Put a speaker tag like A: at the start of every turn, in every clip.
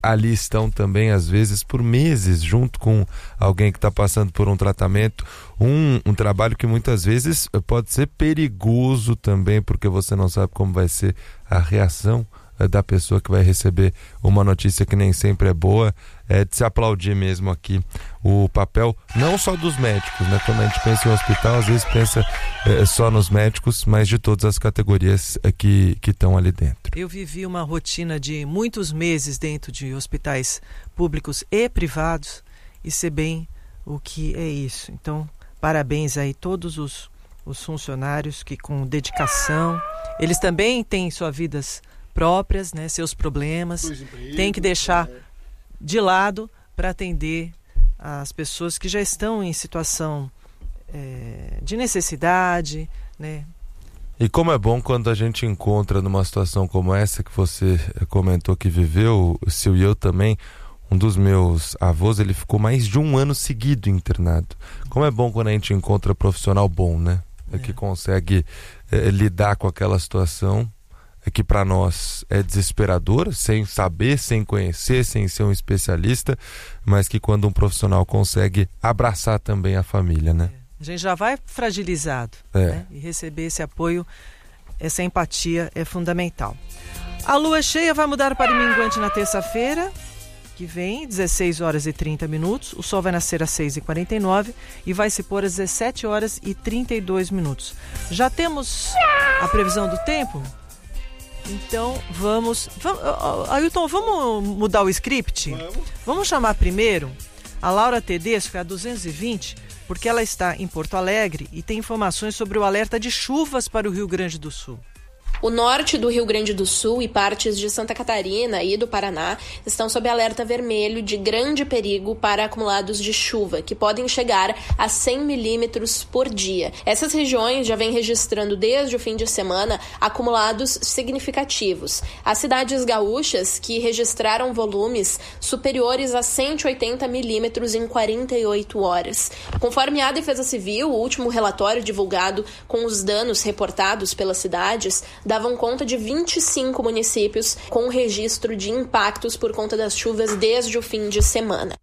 A: ali estão também, às vezes, por meses, junto com alguém que está passando por um tratamento, um trabalho que muitas vezes pode ser perigoso também, porque você não sabe como vai ser a reação da pessoa que vai receber uma notícia que nem sempre é boa. É de se aplaudir mesmo aqui o papel, não só dos médicos, né? Quando a gente pensa em hospital, às vezes pensa só nos médicos, mas de todas as categorias que estão ali dentro.
B: Eu vivi uma rotina de muitos meses dentro de hospitais públicos e privados e sei bem o que é isso. Então, parabéns aí todos os funcionários que com dedicação, eles também têm suas vidas próprias, né, seus problemas, tem que deixar de lado para atender as pessoas que já estão em situação de necessidade, né?
A: E como é bom quando a gente encontra numa situação como essa que você comentou que viveu, Sil, e eu também. Um dos meus avós, ele ficou mais de 1 ano seguido internado. Como é bom quando a gente encontra profissional bom, né? Que consegue lidar com aquela situação que para nós é desesperadora, sem saber, sem conhecer, sem ser um especialista, mas que quando um profissional consegue abraçar também a família, né?
B: A gente já vai fragilizado, né? E receber esse apoio, essa empatia é fundamental. A lua cheia vai mudar para o minguante na terça-feira, que vem, 16 horas e 30 minutos. O sol vai nascer às 6h49 e vai se pôr às 17 horas e 32 minutos. Já temos a previsão do tempo? Então vamos Ailton, vamos mudar o script? Vamos chamar primeiro a Laura Tedesco, a 220, porque ela está em Porto Alegre e tem informações sobre o alerta de chuvas para o Rio Grande do Sul.
C: O norte do Rio Grande do Sul e partes de Santa Catarina e do Paraná estão sob alerta vermelho de grande perigo para acumulados de chuva, que podem chegar a 100 milímetros por dia. Essas regiões já vêm registrando desde o fim de semana acumulados significativos. As cidades gaúchas, que registraram volumes superiores a 180 milímetros em 48 horas. Conforme a Defesa Civil, o último relatório divulgado com os danos reportados pelas cidades davam conta de 25 municípios com registro de impactos por conta das chuvas desde o fim de semana.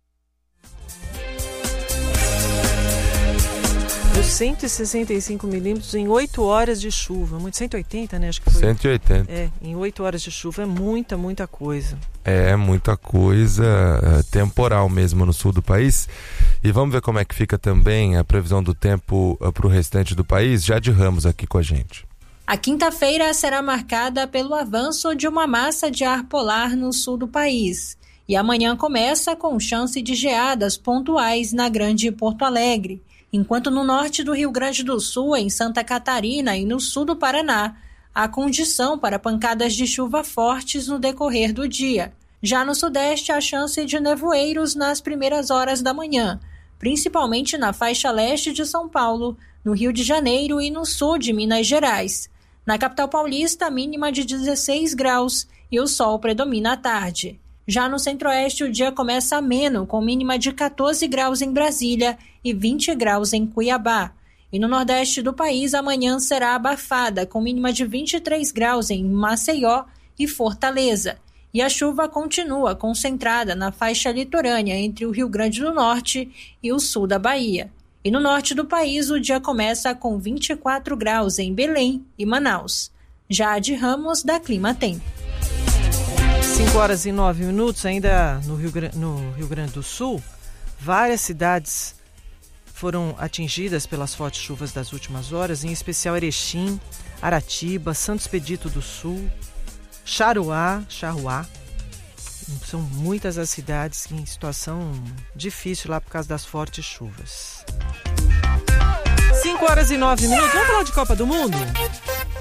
B: 165 milímetros em 8 horas de chuva. 180, né? Acho que foi.
A: 180.
B: Em 8 horas de chuva é muita coisa.
A: É muita coisa, temporal mesmo no sul do país. E vamos ver como é que fica também a previsão do tempo para o restante do país. Jade Ramos aqui com a gente.
D: A quinta-feira será marcada pelo avanço de uma massa de ar polar no sul do país. E amanhã começa com chance de geadas pontuais na Grande Porto Alegre, enquanto no norte do Rio Grande do Sul, em Santa Catarina e no sul do Paraná, há condição para pancadas de chuva fortes no decorrer do dia. Já no sudeste, há chance de nevoeiros nas primeiras horas da manhã, principalmente na faixa leste de São Paulo, no Rio de Janeiro e no sul de Minas Gerais. Na capital paulista, mínima de 16 graus e o sol predomina à tarde. Já no centro-oeste, o dia começa ameno, com mínima de 14 graus em Brasília e 20 graus em Cuiabá. E no nordeste do país, amanhã será abafada, com mínima de 23 graus em Maceió e Fortaleza. E a chuva continua concentrada na faixa litorânea entre o Rio Grande do Norte e o sul da Bahia. E no norte do país, o dia começa com 24 graus em Belém e Manaus. Jade Ramos, da Clima Tempo.
B: 5 horas e 9 minutos, ainda no Rio Grande do Sul, várias cidades foram atingidas pelas fortes chuvas das últimas horas, em especial Erechim, Aratiba, Santo Expedito do Sul, Charruá. São muitas as cidades em situação difícil lá por causa das fortes chuvas. 5 horas e 9 minutos. Vamos falar de Copa do Mundo?